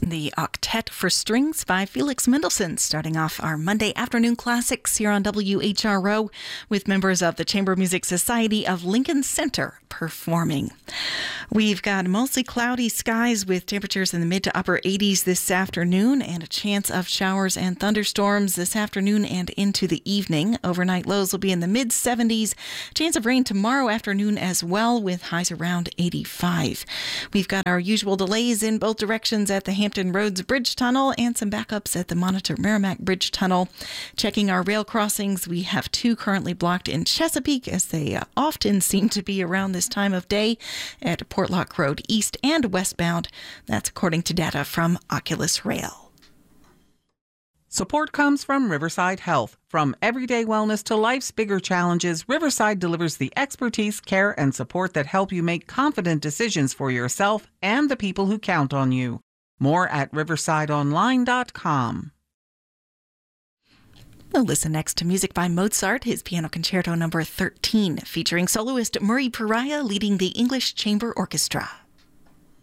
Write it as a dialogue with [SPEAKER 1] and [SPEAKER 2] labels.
[SPEAKER 1] The Octet for Strings by Felix Mendelssohn, starting off our Monday afternoon classics here on WHRO with members of the Chamber Music Society of Lincoln Center performing. We've got mostly cloudy skies with temperatures in the mid to upper 80s this afternoon and a chance of showers and thunderstorms this afternoon and into the evening. Overnight lows will be in the mid 70s. Chance of rain tomorrow afternoon as well with highs around 85. We've got our usual delays in both directions at the Hampton Roads Bridge Tunnel and some backups at the Monitor Merrimack Bridge Tunnel. Checking our rail crossings, we have two currently blocked in Chesapeake, as they often seem to be around this time of day, at Portlock Road east and westbound. That's according to data from Oculus Rail.
[SPEAKER 2] Support comes from Riverside Health. From everyday wellness to life's bigger challenges, Riverside delivers the expertise, care, and support that help you make confident decisions for yourself and the people who count on you. More at riversideonline.com.
[SPEAKER 1] We'll listen next to music by Mozart, his Piano Concerto No. 13, featuring soloist Murray Pariah leading the English Chamber Orchestra.